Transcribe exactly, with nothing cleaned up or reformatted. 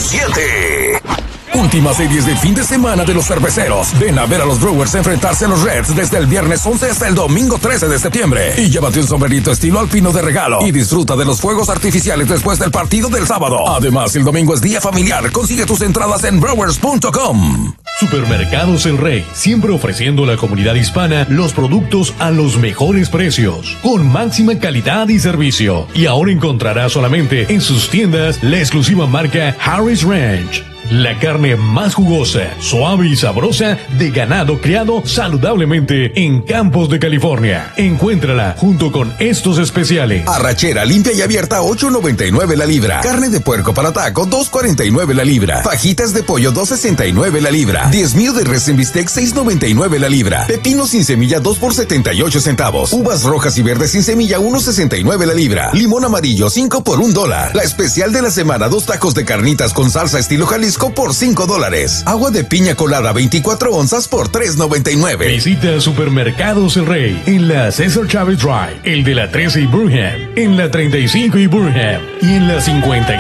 siete. Últimas series de fin de semana de los cerveceros. Ven a ver a los Brewers enfrentarse a los Reds desde el viernes once hasta el domingo trece de septiembre. Y llévate un sombrerito estilo alpino de regalo. Y disfruta de los fuegos artificiales después del partido del sábado. Además, el domingo es día familiar. Consigue tus entradas en brewers punto com. Supermercados El Rey, siempre ofreciendo a la comunidad hispana los productos a los mejores precios, con máxima calidad y servicio. Y ahora encontrará solamente en sus tiendas la exclusiva marca Harris Ranch. La carne más jugosa, suave y sabrosa de ganado criado saludablemente en Campos de California. Encuéntrala junto con estos especiales. Arrachera limpia y abierta ocho noventa y nueve la libra. Carne de puerco para taco dos cuarenta y nueve la libra. Fajitas de pollo dos sesenta y nueve la libra. Diezmillo de res en bistec seis noventa y nueve la libra. Pepino sin semilla dos por setenta y ocho centavos. Uvas rojas y verdes sin semilla uno sesenta y nueve la libra. Limón amarillo cinco por un dólar. La especial de la semana, dos tacos de carnitas con salsa estilo Jalisco por cinco dólares. Agua de piña colada veinticuatro onzas por tres noventa y nueve. Visita Supermercados El Rey en la César Chávez Drive, el de la trece y Burham, en la treinta y cinco y Burham y en la cincuenta y